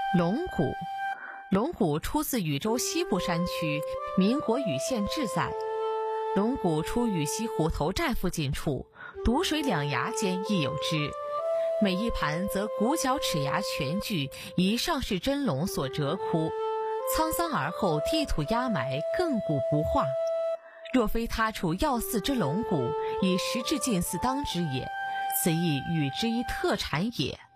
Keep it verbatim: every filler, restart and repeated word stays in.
龙骨，龙骨出自禹州西部山区，民国禹县志载。龙骨出禹西湖头寨附近处，堵水两崖间亦有之。每一盘则骨角齿牙全具，以上是真龙所折窟。沧桑而后地土压埋，亘古不化。若非他处要祀之龙骨，以实质近似当之也，此亦禹之一特产也。